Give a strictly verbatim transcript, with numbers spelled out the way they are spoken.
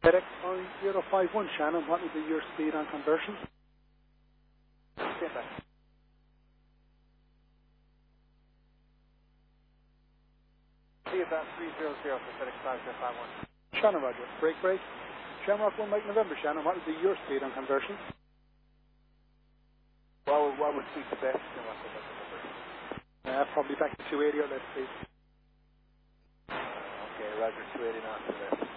FedEx nine zero five one, Shannon, what would be your speed on conversion? Get that. See about three zero zero for FedEx five zero five one. Shannon, Roger. Break, break. Shamrock one, Mike November, Shannon, what would be your speed on conversion? What would, what would suit the best and what's the best conversion? Uh, probably back to two eighty or less, please. Okay, Roger, two eighty knots or less.